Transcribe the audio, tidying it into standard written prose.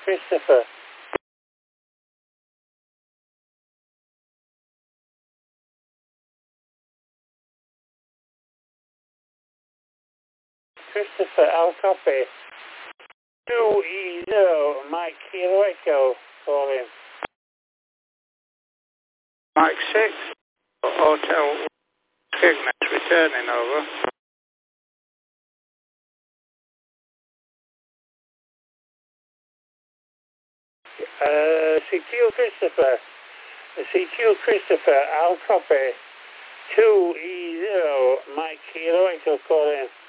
Christopher. Christopher, I'll copy. 2E0, Mike Kilo Echo, calling. Mike 6, Hotel Cygnus, returning over. CQ Christopher, I'll copy. 2E0, Mike Kilo Echo, calling.